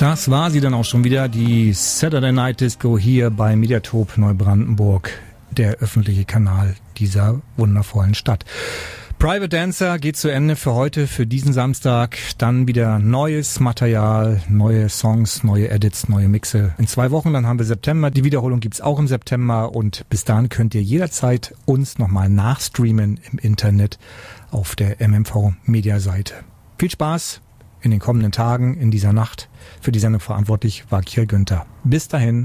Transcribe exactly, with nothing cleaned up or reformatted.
Das war sie dann auch schon wieder, die Saturday Night Disco hier bei Mediatop Neubrandenburg, der öffentliche Kanal dieser wundervollen Stadt. Private Dancer geht zu Ende für heute, für diesen Samstag. Dann wieder neues Material, neue Songs, neue Edits, neue Mixe. In zwei Wochen, dann haben wir September. Die Wiederholung gibt's auch im September. Und bis dahin könnt ihr jederzeit uns nochmal nachstreamen im Internet auf der M M V-Media-Seite. Viel Spaß in den kommenden Tagen, in dieser Nacht. Für die Sendung verantwortlich war Kjell Günther. Bis dahin.